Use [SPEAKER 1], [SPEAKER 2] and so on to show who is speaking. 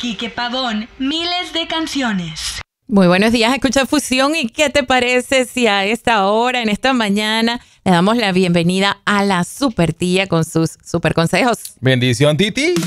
[SPEAKER 1] Quique Pavón, miles de canciones.
[SPEAKER 2] Muy buenos días, escucha Fusión. ¿Y qué te parece si a esta hora, en esta mañana, le damos la bienvenida a la Super Tía con sus super consejos?
[SPEAKER 3] Bendición, Titi.